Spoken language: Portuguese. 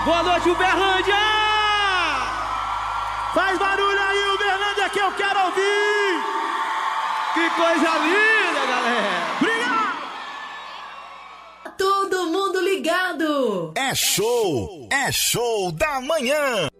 Boa noite, Uberlândia! Faz barulho aí, Uberlândia, que eu quero ouvir! Que coisa linda, galera! Obrigado! Todo mundo ligado! É show da manhã!